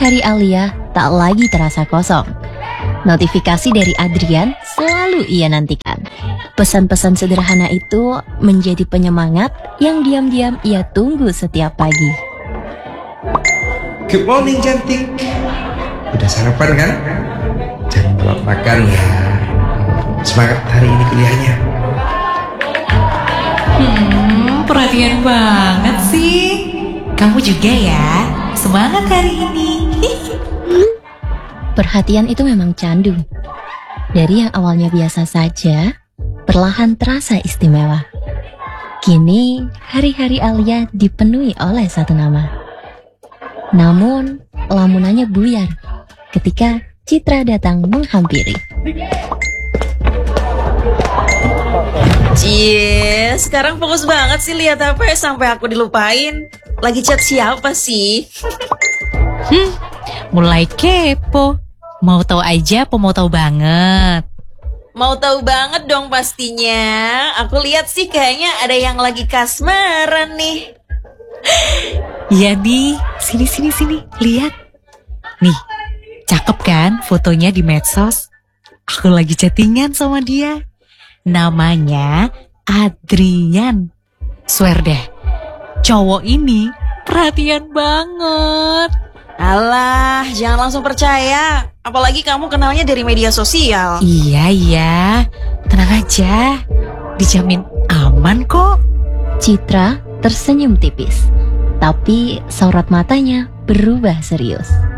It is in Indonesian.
Hari-hari Alia tak lagi terasa kosong. Notifikasi dari Adrian selalu ia nantikan. Pesan-pesan sederhana itu menjadi penyemangat yang diam-diam ia tunggu setiap pagi. Good morning cantik. Udah sarapan kan? Jangan telat makan ya. Semangat hari ini kuliahnya. Perhatian banget sih. Kamu juga ya. Semangat hari ini. Perhatian itu memang candu. Dari yang awalnya biasa saja, perlahan terasa istimewa. Kini, hari-hari Alia dipenuhi oleh satu nama. Namun, lamunannya buyar ketika Citra datang menghampiri. Cie, sekarang fokus banget sih lihat apa ya sampai aku dilupain. Lagi chat siapa sih? Mulai kepo. Mau tahu aja apa mau tahu banget? Mau tahu banget dong pastinya. Aku lihat sih kayaknya ada yang lagi kasmaran nih. Iya nih, sini, lihat. Nih, cakep kan fotonya di medsos? Aku lagi chattingan sama dia. Namanya Adrian. Swear deh, cowok ini perhatian banget. Alah, jangan langsung percaya. Apalagi kamu kenalnya dari media sosial. Iya, tenang aja. Dijamin aman kok. Citra tersenyum tipis, tapi sorot matanya berubah serius.